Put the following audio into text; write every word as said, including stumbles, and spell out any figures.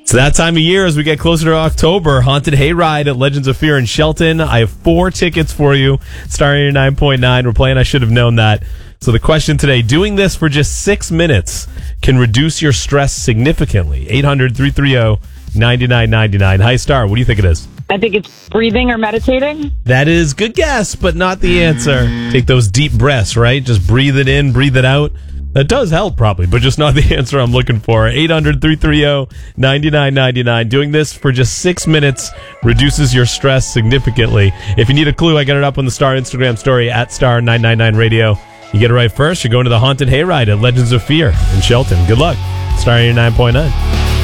It's that time of year as we get closer to October. Haunted Hayride at Legends of Fear in Shelton. I have four tickets for you. Star eighty-nine point nine. We're playing I Should Have Known That. So the question today, doing this for just six minutes can reduce your stress significantly. eight hundred, three three zero, nine nine nine nine. Hi, Star. What do you think it is? I think it's breathing or meditating. That is good guess, but not the answer. Take those deep breaths, right? Just breathe it in, breathe it out. That does help probably, but just not the answer I'm looking for. eight hundred, three three zero, nine nine nine nine. Doing this for just six minutes reduces your stress significantly. If you need a clue, I got it up on the Star Instagram story at Star nine nine nine Radio. You get it right first, you're going to the Haunted Hayride at Legends of Fear in Shelton. Good luck. Star eighty-nine point nine.